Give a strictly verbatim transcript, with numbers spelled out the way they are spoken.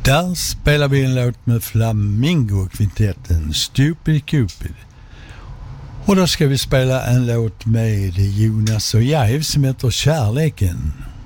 Där spelar vi en låt med Flamingo-kvintetten Stupid Cupid. Och då ska vi spela en låt med Jonas och Jive som heter Kärleken.